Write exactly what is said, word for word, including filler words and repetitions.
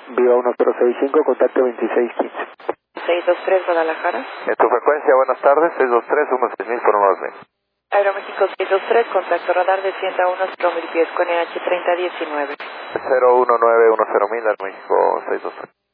Viva uno cero seis cinco, contacto veintiséis quince. seis dos tres Guadalajara. En tu frecuencia, buenas tardes, seis dos tres, uno seis mil por uno dos mil. Aeroméxico seis dos tres, contacto radar de ciento uno cero mil pies con E H treinta diecinueve. cero uno nueve uno cero mil, Aeroméxico seis dos tres.